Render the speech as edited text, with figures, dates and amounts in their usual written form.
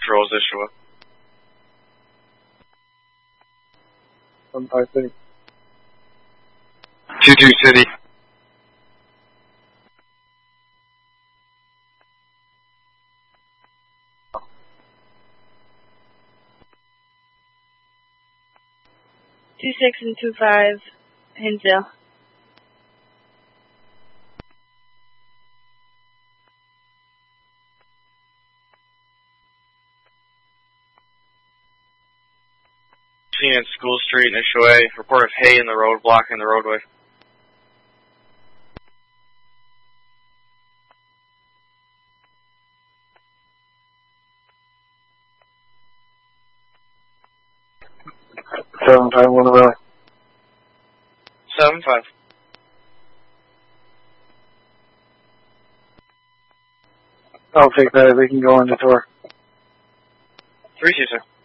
patrols, Ishua. 15 City. 22 City. Two 6 and 2-5, Hinsdale. Seen in School Street, Nishoe. Report of hay in the road, blocking the roadway. Seven five one Valley. 7-5. I'll take that. They can go on the tour. 3-2, sir.